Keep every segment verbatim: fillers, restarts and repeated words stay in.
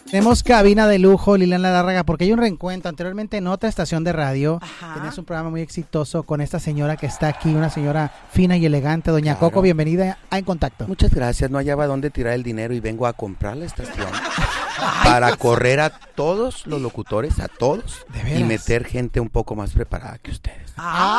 Tenemos cabina de lujo, Liliana Lárraga, porque hay un reencuentro. Anteriormente en otra estación de radio, Ajá. tenías un programa muy exitoso con esta señora que está aquí, una señora fina y elegante, doña Claro. Coco, bienvenida a En Contacto. Muchas gracias, no hallaba dónde tirar el dinero y vengo a comprar la estación para correr a todos los locutores, a todos, ¿De veras? y meter gente un poco más preparada que ustedes.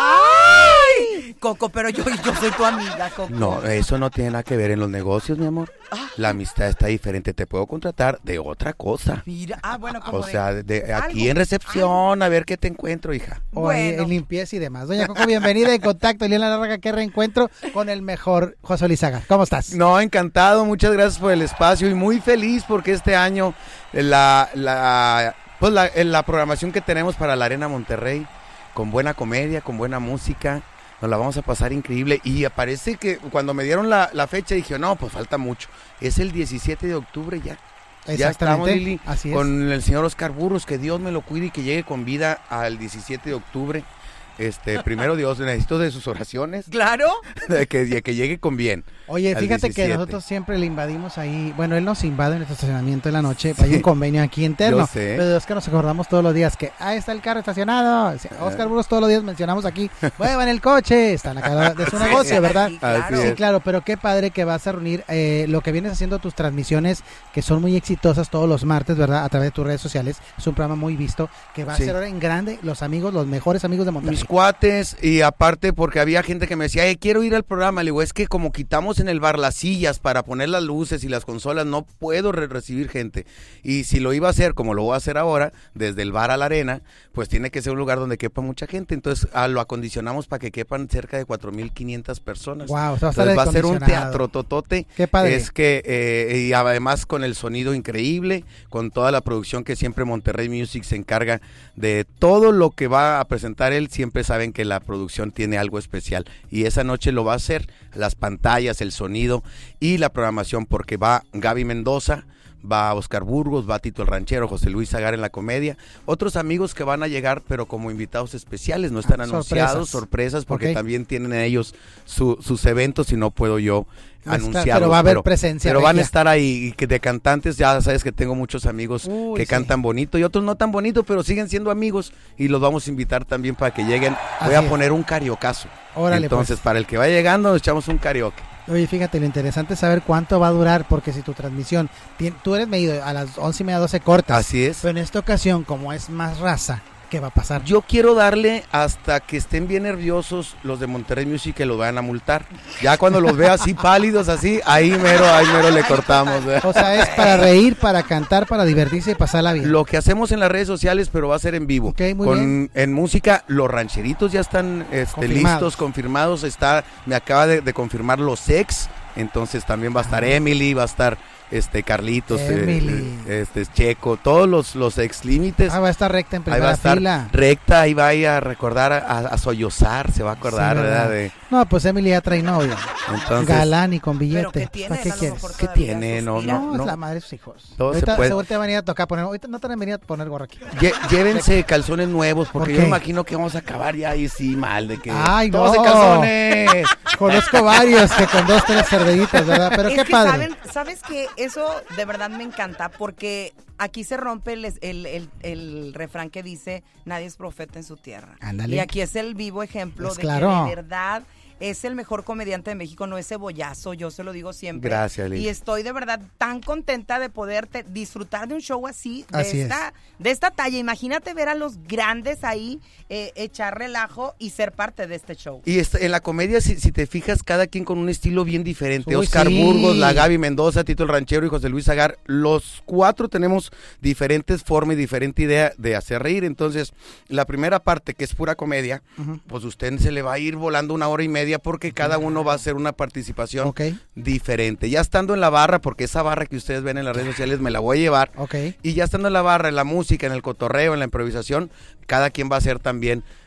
¡Ay! Coco, pero yo, yo soy tu amiga, Coco. No, eso no tiene nada que ver en los negocios, mi amor. La amistad está diferente, te puedo contratar de otra cosa. Mira, ah, bueno, como O sea, de, de, aquí algo, en recepción, a ver qué te encuentro, hija. O en- Bueno. en limpieza y demás. Doña Coco, bienvenida a En Contacto. Liliana Lárraga, qué reencuentro con el mejor José Luis Saga. ¿Cómo estás? No, encantado, muchas gracias por el espacio y muy feliz porque este año la, la, pues la, la programación que tenemos para la Arena Monterrey, con buena comedia, con buena música, nos la vamos a pasar increíble. Y parece que cuando me dieron la, la fecha dije, no, pues falta mucho. Es el diecisiete de octubre ya. Ya estamos, Lili, así es. con el señor Oscar Burros, que Dios me lo cuide y que llegue con vida al diecisiete de octubre. Este, primero Dios, necesito de sus oraciones, Claro. de que, de que llegue con bien. Oye, al fíjate que diecisiete. nosotros siempre le invadimos ahí, bueno, él nos invade en nuestro estacionamiento en la noche, hay un convenio aquí interno, Yo sé. pero es que nos acordamos todos los días que ahí está el carro estacionado, Oscar Burros todos los días mencionamos aquí, muevan el coche, está en la cara de su negocio, ¿verdad? Sí, claro. Así Sí, es. claro, pero qué padre que vas a reunir eh, lo que vienes haciendo tus transmisiones, que son muy exitosas todos los martes, ¿verdad? A través de tus redes sociales, es un programa muy visto, que va Sí. a ser ahora en grande, los amigos, los mejores amigos de Monterrey. Mis cuates, y aparte porque había gente que me decía, eh, quiero ir al programa. Le digo, es que como quitamos en el bar las sillas para poner las luces y las consolas, no puedo re- recibir gente. Y si lo iba a hacer, como lo voy a hacer ahora, desde el bar a la arena, pues tiene que ser un lugar donde quepa mucha gente. Entonces ah, lo acondicionamos para que quepan cerca de cuatro mil quinientas personas. Wow, o sea, va a estar Entonces va a ser un acondicionado. teatro totote. Qué padre. Es que, eh, y además con el sonido increíble, con toda la producción que siempre Monterrey Music se encarga de todo lo que va a presentar él, siempre saben que la producción tiene algo especial. Y esa noche lo va a hacer, las pantallas, el sonido y la programación, porque va Gaby Mendoza, va Oscar Burgos, va Tito el Ranchero, José Luis Sagar en la comedia, otros amigos que van a llegar pero como invitados especiales, no están Ah, anunciados, sorpresas. sorpresas, porque Ok. también tienen ellos su- sus eventos y no puedo yo No está, anunciarlos. pero va a haber presencia Pero van a regia. estar ahí, y que de cantantes, ya sabes que tengo muchos amigos Uy, que sí. cantan bonito y otros no tan bonito, pero siguen siendo amigos y los vamos a invitar también para que lleguen. Voy Así a es. poner un cariocazo. Órale, Entonces, pues. para el que va llegando, nos echamos un karaoke. Oye, fíjate, lo interesante es saber cuánto va a durar, porque si tu transmisión, tien- tú eres medido a las once y media, doce cortas, Así es. pero en esta ocasión, como es más raza, ¿qué va a pasar? Yo quiero darle hasta que estén bien nerviosos los de Monterrey Music, que los vayan a multar. Ya cuando los vea así pálidos, así, ahí mero, ahí mero le cortamos. ¿eh? O sea, es para reír, para cantar, para divertirse y pasarla bien. Lo que hacemos en las redes sociales, pero va a ser en vivo. Ok, muy Con, bien. En música, los rancheritos ya están este, Confirmados. listos, confirmados. Está, me acaba de, de confirmar los ex. Entonces también va a estar Emily, va a estar este Carlitos, eh, Emily. eh, este Checo, todos los, los ex límites. Ah, va a estar recta en Ahí va primera a estar fila. recta, ahí va a ir a recordar, a, a sollozar, se va a acordar, Sí, ¿verdad? ¿verdad? De, No, pues Emily ya trae novio. entonces, Galán y con Pero billete. ¿qué tiene? ¿Para qué A lo quieres? mejor ¿Qué todavía tiene? No, suspira. No, no. es la madre de sus hijos. Todo se ahorita puede. seguro te van a ir a tocar poner, ahorita no te van a venir a poner gorro aquí. lle- llévense calzones nuevos, porque ¿Por yo qué? imagino que vamos a acabar ya ahí sí mal, de que Ay, todos no. de calzones. Conozco varios que con dos, tres cervellitas, ¿verdad? Pero Es qué que padre. saben, ¿sabes qué? Eso de verdad me encanta porque aquí se rompe el, el, el, el refrán que dice nadie es profeta en su tierra. Ándale. Y aquí es el vivo ejemplo Pues de claro. que de verdad es el mejor comediante de México, no es cebollazo, yo se lo digo siempre. Gracias, Lili. Y estoy de verdad tan contenta de poderte disfrutar de un show así, de, Así esta, de esta talla. Imagínate ver a los grandes ahí, eh, echar relajo y ser parte de este show. Y est- en la comedia, si, si te fijas, cada quien con un estilo bien diferente. Uy, Oscar sí. Burgos, la Gaby Mendoza, Tito el Ranchero y José Luis Sagar. Los cuatro tenemos diferentes formas y diferente idea de hacer reír. Entonces, la primera parte, que es pura comedia, Ujú. pues usted se le va a ir volando una hora y media porque cada uno va a hacer una participación Ok, diferente. Ya estando en la barra, porque esa barra que ustedes ven en las redes sociales me la voy a llevar. ok. Y ya estando en la barra, en la música, en el cotorreo, en la improvisación, cada quien va a hacer también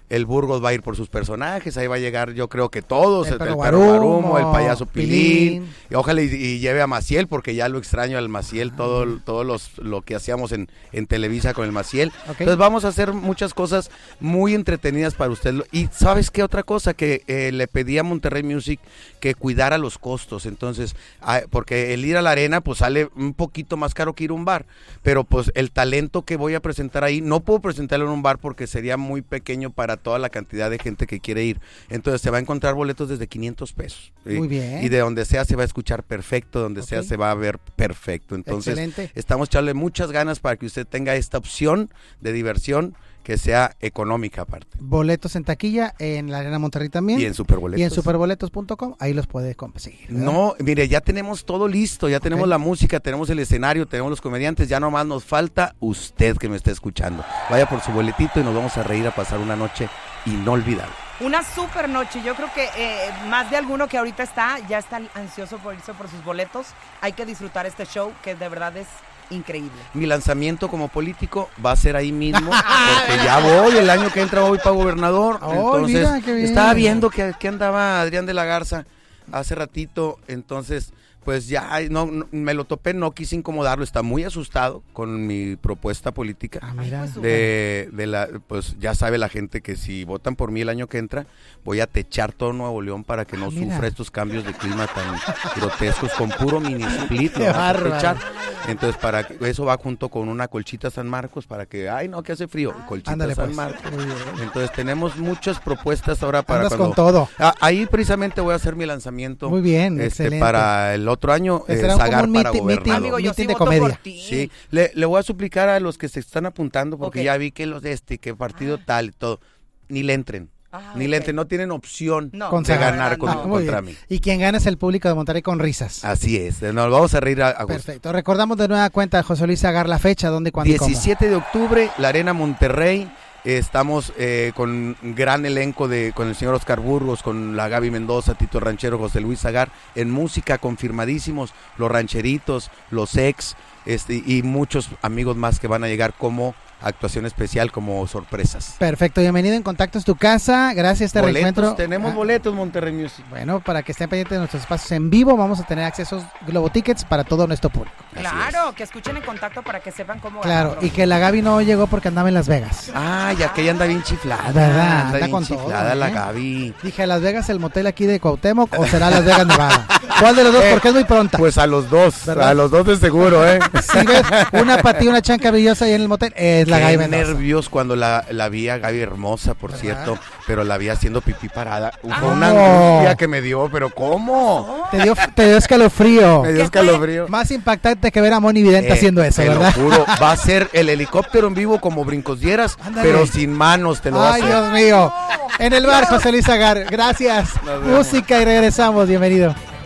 el Burgos va a ir por sus personajes, ahí va a llegar yo creo que todos, El el, perro el perro Guarumo, Guarumo, el payaso Pilín, Pilín. y ojalá y, y lleve a Maciel, porque ya lo extraño al Maciel, todo, todo los, lo que hacíamos en, en Televisa con el Maciel. Ok. Entonces vamos a hacer muchas cosas muy entretenidas para usted. Y ¿sabes qué otra cosa? Que eh, le pedí a Monterrey Music que cuidara los costos, entonces, ah, porque el ir a la arena pues sale un poquito más caro que ir a un bar, pero pues el talento que voy a presentar ahí, no puedo presentarlo en un bar porque sería muy pequeño para toda la cantidad de gente que quiere ir, entonces se va a encontrar boletos desde quinientos pesos. ¿Sí? Muy bien. Y de donde sea se va a escuchar perfecto, donde Ok. sea se va a ver perfecto, entonces Excelente. estamos echándole muchas ganas para que usted tenga esta opción de diversión que sea económica aparte. Boletos en taquilla en la Arena Monterrey también. Y en Superboletos. Y en superboletos punto com, ahí los puede conseguir. ¿verdad? No, mire, ya tenemos todo listo, ya tenemos Ok. la música, tenemos el escenario, tenemos los comediantes, ya nomás nos falta usted que me está escuchando. Vaya por su boletito y nos vamos a reír, a pasar una noche inolvidable. Una super noche. Yo creo que eh, más de alguno que ahorita está, ya está ansioso por irse por sus boletos. Hay que disfrutar este show que de verdad es increíble. Mi lanzamiento como político va a ser ahí mismo, porque ya voy, el año que entra voy para gobernador. Oh, Entonces, mira, qué bien. estaba viendo que, que andaba Adrián de la Garza hace ratito, entonces pues ya no, no, me lo topé, no quise incomodarlo, está muy asustado con mi propuesta política. Ah, mira. Ay, pues, De, de la, pues ya sabe la gente que si votan por mí el año que entra, voy a techar todo Nuevo León para que no Ah, mira. sufra estos cambios de clima tan grotescos, con puro mini split lo Qué vamos a bárbaro. techar. Entonces para que, eso va junto con una colchita San Marcos para que, ay no, que hace frío, colchita Ándale, San pues. Marcos. Muy bien. Entonces tenemos muchas propuestas ahora para Andas cuando con todo. Ah, ahí precisamente voy a hacer mi lanzamiento. Muy bien, este, excelente. para el otro año, Pues eh, será como Zagar un para meeting- gobernador. meeting- Amigo, yo meeting sí de voto comedia. por ti. Sí, le, le voy a suplicar a los que se están apuntando, porque Ok. ya vi que los de este, que partido tal y todo, ni le entren, Ah, ni ok. le entren, no tienen opción No, Con de Zagar, ganar con- no. Muy contra bien. mí. Y quien gana es el público de Monterrey con risas. Así es, nos vamos a reír a, a gusto. Perfecto. Recordamos de nueva cuenta, José Luis Zagar, la fecha, dónde, cuándo y cómo. diecisiete de octubre, la Arena Monterrey. Eh, Estamos eh, con un gran elenco de con el señor Oscar Burgos, con la Gaby Mendoza, Tito Ranchero, José Luis Zagar, en música confirmadísimos, los rancheritos, los ex, este, y muchos amigos más que van a llegar como actuación especial, como sorpresas. Perfecto, bienvenido en Contacto es tu casa. Gracias a este Boletos, reencuentro. tenemos Ah, boletos Monterrey Music. Bueno, para que estén pendientes de nuestros espacios en vivo, vamos a tener accesos Globo Tickets para todo nuestro público. Así Claro, que escuchen en contacto para que sepan cómo Claro, ganarlo. y que la Gaby no llegó porque andaba en Las Vegas. Ah, ya que ella anda bien chiflada, ¿Verdad? anda Anda bien con todo, chiflada ¿eh? la Gaby. Dije, ¿Las Vegas el motel aquí de Cuauhtémoc o será Las Vegas, Nevada? ¿Cuál de los dos? Eh, Porque es muy pronta. Pues a los dos, ¿Verdad? a los dos de seguro, ¿eh? Si ves una patilla, una chanca brillosa ahí en el motel, es la Qué Gaby Mendoza. nervios cuando la, la vi a Gaby hermosa, por ¿Verdad? cierto, pero la vi haciendo pipí parada. Fue ¿Cómo? una angustia que me dio, pero ¿cómo? Te dio, te dio escalofrío. Me dio ¿Qué escalofrío. Más impactante que ver a Moni Vidente Eh, haciendo eso, te ¿verdad? lo juro, va a ser el helicóptero en vivo como Brincos Dieras, Ándale. pero sin manos, te lo Ay, hace. Dios mío. En el bar, José Luis Zagar. Gracias. Nos vemos. Música y regresamos. Bienvenido.